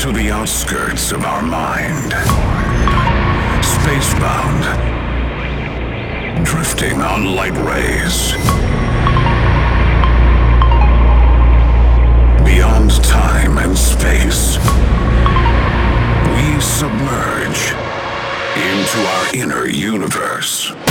to the outskirts of our mind. Spacebound, drifting on light rays. Beyond time and space, we submerge into our inner universe.